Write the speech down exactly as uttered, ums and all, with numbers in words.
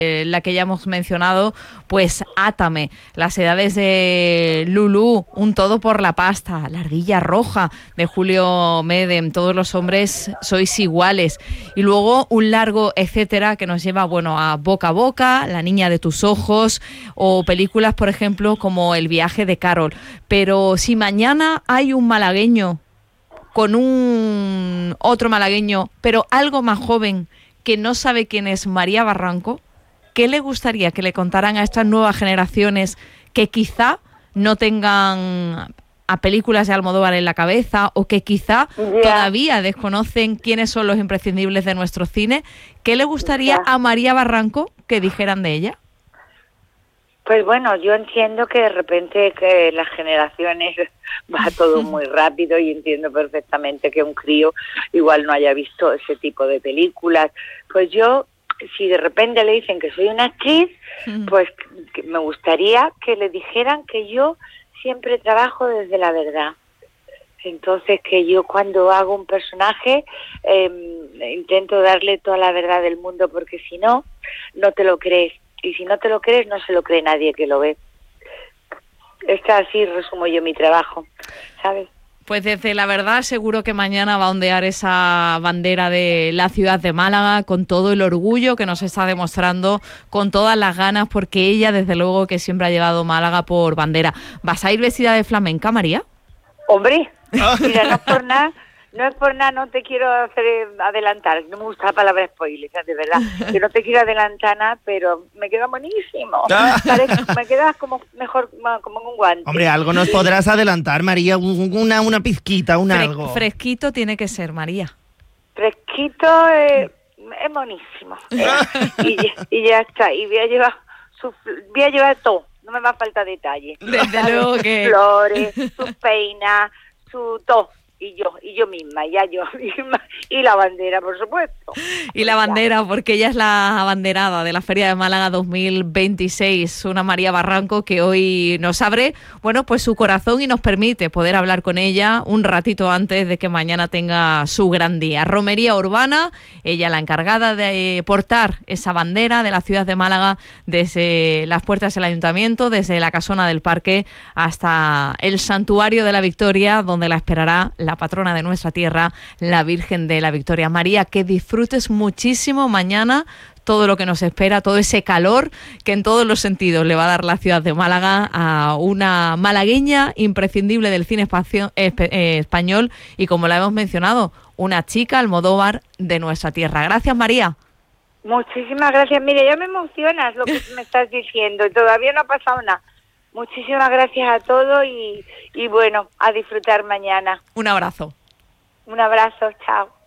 eh, la que ya hemos mencionado, pues Átame, Las edades de Lulú, Un todo por la pasta, La ardilla roja de Julio Medem, Todos los hombres sois iguales, y luego un largo etcétera que nos lleva, bueno, a Boca a Boca, La niña de tus ojos, o películas, por ejemplo, como El viaje de Carol. Pero si mañana hay un malagueño con un otro malagueño, pero algo más joven, que no sabe quién es María Barranco, ¿qué le gustaría que le contaran a estas nuevas generaciones que quizá no tengan a películas de Almodóvar en la cabeza, o que quizá yeah. todavía desconocen quiénes son los imprescindibles de nuestro cine? ¿Qué le gustaría yeah. a María Barranco que dijeran de ella? Pues bueno, yo entiendo que de repente que las generaciones va todo muy rápido, y entiendo perfectamente que un crío igual no haya visto ese tipo de películas. Pues yo, si de repente le dicen que soy una actriz, pues me gustaría que le dijeran que yo siempre trabajo desde la verdad. Entonces, que yo cuando hago un personaje eh, intento darle toda la verdad del mundo, porque si no, no te lo crees. Y si no te lo crees, no se lo cree nadie que lo ve. Esta así resumo yo mi trabajo, ¿sabes? Pues desde la verdad seguro que mañana va a ondear esa bandera de la ciudad de Málaga con todo el orgullo que nos está demostrando, con todas las ganas, porque ella desde luego que siempre ha llevado Málaga por bandera. ¿Vas a ir vestida de flamenca, María? Hombre, mira, no es por nada, no es por nada, no te quiero hacer adelantar, no me gusta la palabra spoiler, de verdad, que no te quiero adelantar nada, pero me queda buenísimo, Parece, me quedas como mejor, como en un guante. Hombre, algo nos podrás adelantar, María, una, una pizquita, un Fre- algo. Fresquito tiene que ser, María. Fresquito eh, es buenísimo, eh, y, y ya está, y voy a llevar, su, voy a llevar todo, no me va a faltar detalle. Desde luego que... Flores, sus peinas, su todo. Y yo, y yo misma, ya yo misma, y la bandera, por supuesto. Y la bandera, porque ella es la abanderada de la Feria de Málaga dos mil veintiséis, una María Barranco que hoy nos abre, bueno, pues su corazón y nos permite poder hablar con ella un ratito antes de que mañana tenga su gran día. Romería Urbana, ella la encargada de portar esa bandera de la ciudad de Málaga desde las puertas del Ayuntamiento, desde la casona del Parque hasta el Santuario de la Victoria, donde la esperará la la patrona de nuestra tierra, la Virgen de la Victoria. María, que disfrutes muchísimo mañana todo lo que nos espera, todo ese calor que en todos los sentidos le va a dar la ciudad de Málaga a una malagueña imprescindible del cine espacio, eh, eh, español, y como la hemos mencionado, una chica Almodóvar de nuestra tierra. Gracias, María. Muchísimas gracias. Mire, ya me emocionas lo que me estás diciendo, y todavía no ha pasado nada. Muchísimas gracias a todos y, y bueno, a disfrutar mañana. Un abrazo. Un abrazo, chao.